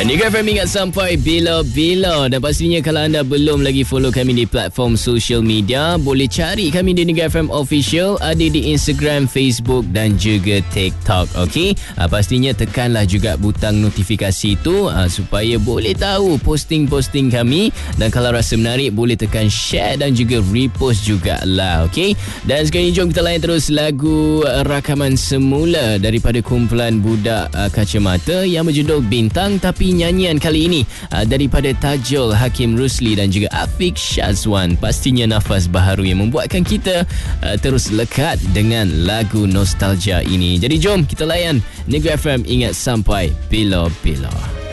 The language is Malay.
Negeri FM ingat sampai bila-bila. Dan pastinya kalau anda belum lagi follow kami di platform social media, boleh cari kami di Negeri FM Official. Ada di Instagram, Facebook dan juga TikTok. Okey, pastinya tekanlah juga butang notifikasi tu supaya boleh tahu posting-posting kami. Dan kalau rasa menarik, boleh tekan share dan juga repost jugalah. Okey, dan sekarang jom kita layan terus lagu rakaman semula daripada kumpulan Budak Kacamata yang berjudul Bintang. Tapi nyanyian kali ini daripada Tajul Hakim Rusli dan juga Afiq Syazwan. Pastinya nafas baharu yang membuatkan kita terus lekat dengan lagu nostalgia ini. Jadi jom kita layan Negeri FM ingat sampai bila-bila.